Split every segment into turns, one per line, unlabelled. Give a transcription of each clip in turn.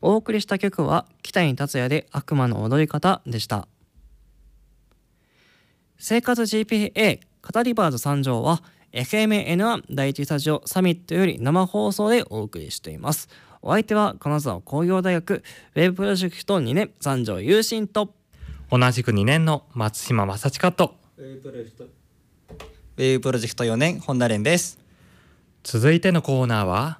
お送りした曲は北谷達也で悪魔の踊り方でした。生活 GPA カタリバーズ参上は FMN1 第一スタジオサミットより生放送でお送りしています。お相手は金沢工業大学ウェブプロジェクト2年三条優心と
同じく2年の松島正親と
ウェブプロジェクト4年本田蓮です。
続いてのコーナーは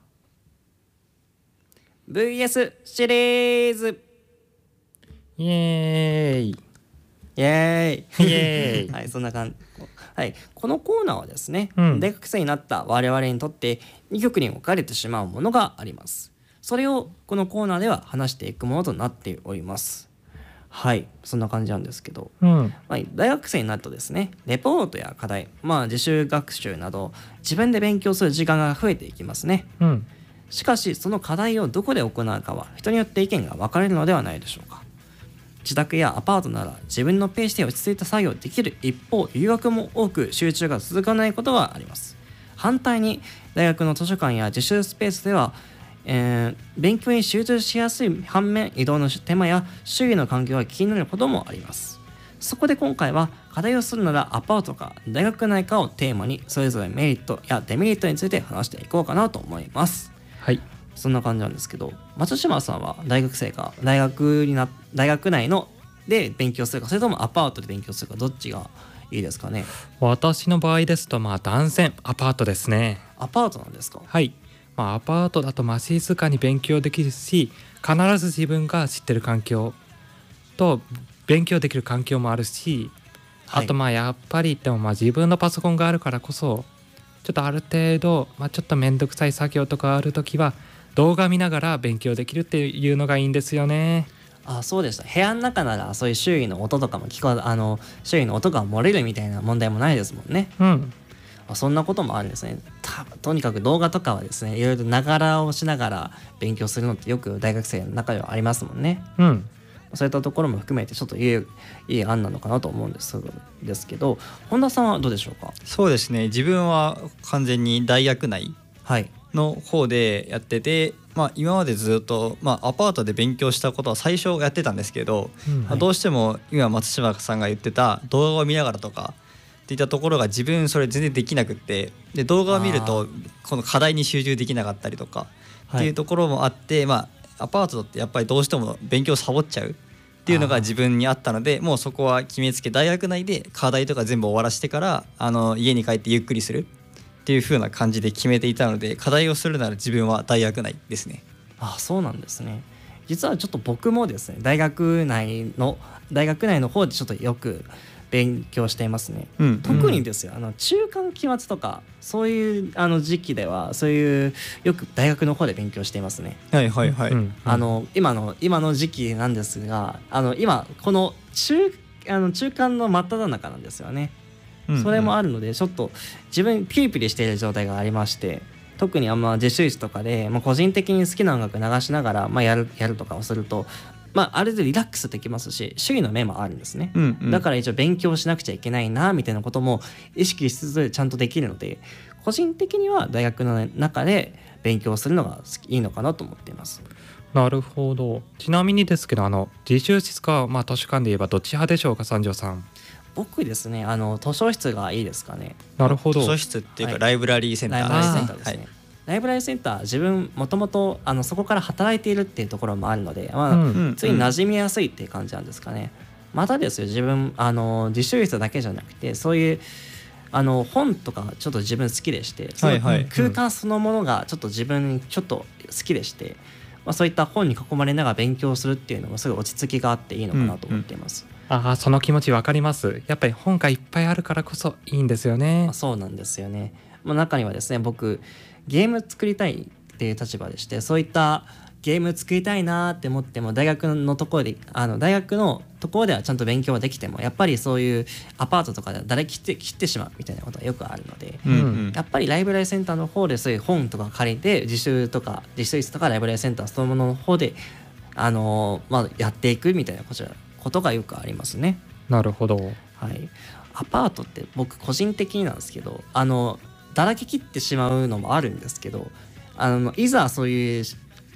VS シリーズ
イエーイ
イエーイ
イエーイ
はい、そんな感じ。はい、このコーナーはですね、
大
学生になった我々にとって2極に分かれてしまうものがあります。それをこのコーナーでは話していくものとなっております。はい、そんな感じなんですけど、大学生になるとですね、レポートや課題、自習学習など自分で勉強する時間が増えていきますね。しかしその課題をどこで行うかは人によって意見が分かれるのではないでしょうか。自宅やアパートなら自分のペースで落ち着いた作業できる一方、留学も多く集中が続かないことがあります。反対に大学の図書館や自習スペースでは、勉強に集中しやすい反面、移動の手間や周囲の環境が気になることもあります。そこで今回は課題をするならアパートか大学内かをテーマに、それぞれメリットやデメリットについて話していこうかなと思います。
はい、
そんな感じなんですけど、松島さんは大学生か大学内ので勉強するか、それともアパートで勉強するか、どっちがいいですかね。
私の場合ですと断然アパートですね。
アパートなんですか。
はい、アパートだと静かに勉強できるし、必ず自分が知ってる環境と勉強できる環境もあるし、あとやっぱりでも自分のパソコンがあるからこそ、ちょっとある程度ちょっとめんどくさい作業とかあるときは動画見ながら勉強できるっていうのがいいんですよね。
そうでした。部屋の中ならそういう周囲の音とかも周囲の音が漏れるみたいな問題もないですもんね。そんなこともあるんですね。とにかく動画とかはですね、いろいろながらをしながら勉強するのってよく大学生の中ではありますもんね。そういったところも含めてちょっといい案なのかなと思うんですけど、本田さんはどうでしょうか。
そうですね、自分は完全に大学内の方でやってて、今までずっと、アパートで勉強したことは最初やってたんですけど、どうしても今松島さんが言ってた動画を見ながらとかっていったところが自分それ全然できなくって、で動画を見るとこの課題に集中できなかったりとかっていうところもあって、アパートってやっぱりどうしても勉強サボっちゃうっていうのが自分にあったので、もうそこは決めつけ大学内で課題とか全部終わらしてから家に帰ってゆっくりするっていう風な感じで決めていたので、課題をするなら自分は大学内ですね。
そうなんですね。実はちょっと僕もですね、大学内の方でちょっとよく勉強していますね。特にですよ、中間期末とかそういう時期ではそういうよく大学の方で勉強していますね。今の時期なんですが、今この中間の真っ只中なんですよね。それもあるのでちょっと自分ピリピリしている状態がありまして、特に自習室とかで、個人的に好きな音楽流しながら、やるとかをすると、ある程度リラックスできますし、周囲の目もあるんですね。だから一応勉強しなくちゃいけないなみたいなことも意識しつつちゃんとできるので、個人的には大学の中で勉強するのがいいのかなと思っています。
なるほど。ちなみにですけど自習室か、図書館で言えばどっち派でしょうか、三条さん。
僕ですね、図書室がいいですかね。
なるほど。
図書室っていうか、ライブラリーセンター
ですね。ライブラリーセンター、自分もともとそこから働いているっていうところもあるので、ついに馴染みやすいっていう感じなんですかね。またですよ、自分自習室だけじゃなくて、そういう本とかちょっと自分好きでして、その空間そのものがちょっと自分ちょっと好きでして、そういった本に囲まれながら勉強するっていうのもすごい落ち着きがあっていいのかなと思っています。
その気持ち分かります。やっぱり本がいっぱいあるからこそいいんですよね。
そうなんですよね。中にはですね、僕ゲーム作りたいっていう立場でして、そういったゲーム作りたいなって思っても大学のところではちゃんと勉強はできても、やっぱりそういうアパートとかで誰切ってしまうみたいなことがよくあるので、やっぱりライブラリーセンターの方でそういう本とか借りて自習室とかライブラリーセンターそのものの方でやっていくみたいなことがよくありますね。
なるほど。
アパートって僕個人的になんですけど、だらけ切ってしまうのもあるんですけど、いざそういう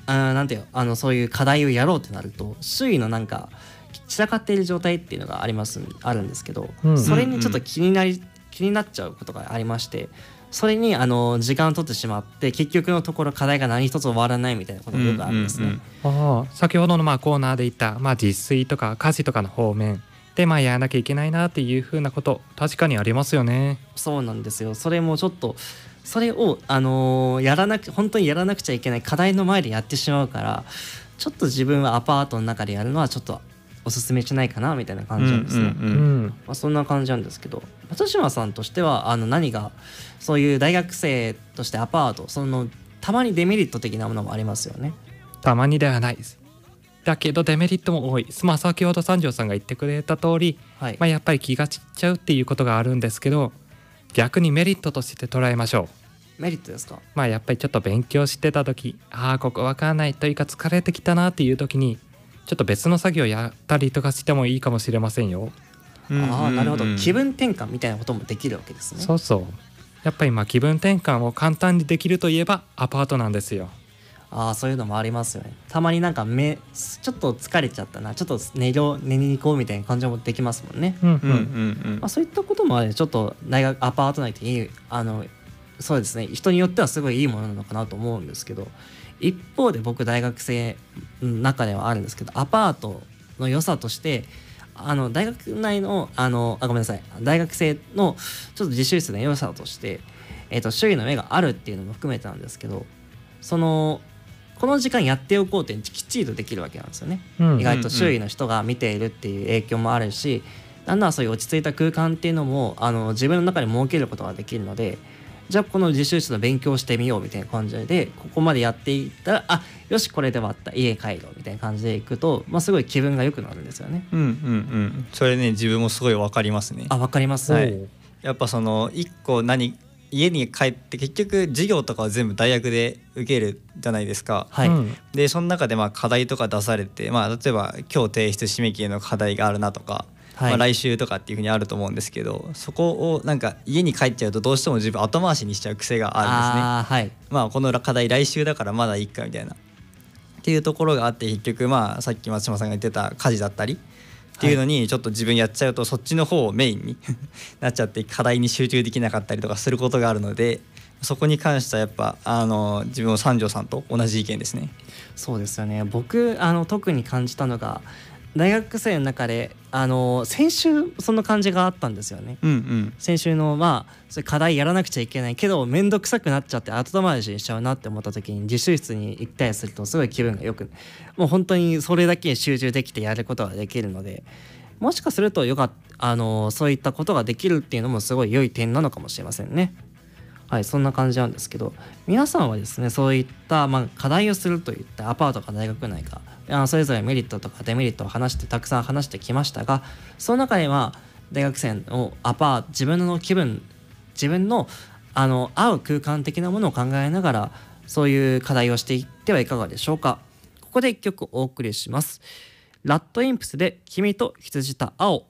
なんていうそういう課題をやろうってなると周囲のなんか散らかっている状態っていうのがあるんですけど、それにちょっと気になっちゃうことがありまして、それに時間を取ってしまって結局のところ課題が何一つ終わらないみたいなことがよくあるんですね。
先ほどのコーナーで言った、自炊とか家事とかの方面でやらなきゃいけないなっていう風なこと確かにありますよね。
そうなんですよ。それもちょっとそれを本当にやらなくちゃいけない課題の前でやってしまうから、ちょっと自分はアパートの中でやるのはちょっとおすすめしないかなみたいな感じなんですね。そんな感じなんですけど、松島さんとしては何がそういう大学生としてアパートたまにデメリット的なものもありますよね。
たまにではないです。だけどデメリットも多い。先ほど三条さんが言ってくれた通り、やっぱり気が散っちゃうっていうことがあるんですけど、逆にメリットとして捉えましょ
う。メリットですか？
やっぱりちょっと勉強してた時、ここ分からないというか疲れてきたなっていう時にちょっと別の作業やったりとかしてもいいかもしれませんよ。
なるほど。気分転換みたいなこともできるわけですね。
そう。やっぱり気分転換を簡単にできるといえばアパートなんですよ。
そういうのもありますよね。たまになんかちょっと疲れちゃったな、ちょっと寝に行こうみたいな感じもできますもんね。そういったこともちょっとアパート内っていいそうですね、人によってはすごいいいものなのかなと思うんですけど、一方で僕大学生の中ではあるんですけど、アパートの良さとして大学内のごめんなさい、大学生のちょっと自習室の良さとして、周囲の目があるっていうのも含めてなんですけど、この時間やっておこうってきっちりとできるわけなんですよね。意外と周囲の人が見ているっていう影響もあるし、なんならそういう落ち着いた空間っていうのも自分の中に設けることができるので、じゃあこの自習室の勉強してみようみたいな感じでここまでやっていったら、よしこれで終わった、家帰ろうみたいな感じでいくと、すごい気分が良くなるんですよね。
それね、自分もすごい分かりますね。
分かります。
やっぱ一個家に帰って結局授業とかは全部大学で受けるじゃないですか。でその中で課題とか出されて、例えば今日提出締め切りの課題があるなとか、来週とかっていう風にあると思うんですけど、そこを家に帰っちゃうとどうしても自分後回しにしちゃう癖があるんですね。この課題来週だからまだいいかみたいなっていうところがあって、結局さっき松島さんが言ってた家事だったりっていうのにちょっと自分やっちゃうと、そっちの方をメインになっちゃって課題に集中できなかったりとかすることがあるので、そこに関してはやっぱ自分も三条さんと同じ意見ですね。
そうですよね。僕特に感じたのが、大学生の中で先週その感じがあったんですよね。先週のそういう課題やらなくちゃいけないけど面倒くさくなっちゃって後回しにしちゃうなって思った時に、自習室に行ったりするとすごい気分がよく、もう本当にそれだけに集中できてやることができるので、もしかするとそういったことができるっていうのもすごい良い点なのかもしれませんね。そんな感じなんですけど、皆さんはですね、そういった課題をするといったアパートか大学内かそれぞれメリットとかデメリットをたくさん話してきましたが、その中で大学生の自分の気分、自分の合う空間的なものを考えながらそういう課題をしていってはいかがでしょうか。ここで一曲お送りします。ラッドインプスで君と羊と青。